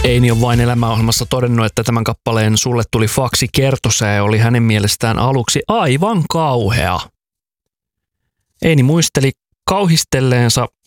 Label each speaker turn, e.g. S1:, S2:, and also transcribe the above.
S1: Eini on Vain elämäohjelmassa todennut, että tämän kappaleen Sulle tuli faksi kertosää oli hänen mielestään aluksi aivan kauhea. Eini muisteli kauhistelleensa